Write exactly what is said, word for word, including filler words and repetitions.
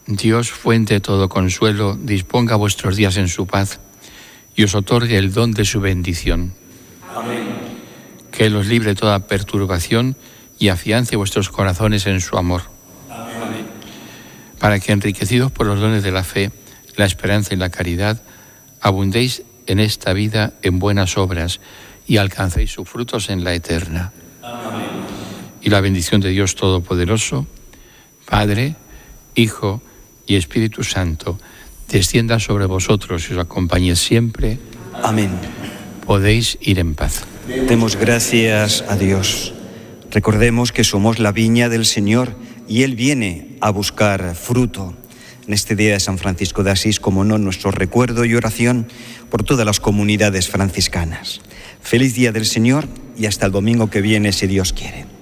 Dios, fuente de todo consuelo, disponga vuestros días en su paz y os otorgue el don de su bendición. Amén. Que Él os libre de toda perturbación y afiance vuestros corazones en su amor. Amén. Para que, enriquecidos por los dones de la fe, la esperanza y la caridad, abundéis en esta vida en buenas obras y alcancéis sus frutos en la eterna. Amén. Y la bendición de Dios Todopoderoso, Padre, Hijo y Espíritu Santo, descienda sobre vosotros y os acompañe siempre. Amén. Podéis ir en paz. Demos gracias a Dios. Recordemos que somos la viña del Señor y Él viene a buscar fruto. En este día de San Francisco de Asís, como no, nuestro recuerdo y oración por todas las comunidades franciscanas. Feliz día del Señor y hasta el domingo que viene, si Dios quiere.